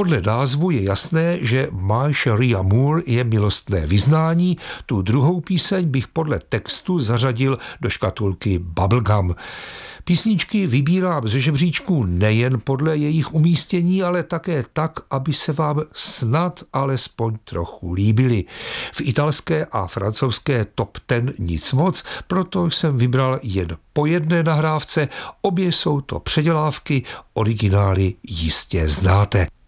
Podle názvu je jasné, že My Cherie Amour je milostné vyznání, tu druhou píseň bych podle textu zařadil do škatulky Bubblegum. Písničky vybírám ze žebříčku nejen podle jejich umístění, ale také tak, aby se vám snad alespoň trochu líbily. V italské a francouzské top 10 nic moc, proto jsem vybral jen po jedné nahrávce, obě jsou to předělávky, originály jistě znáte.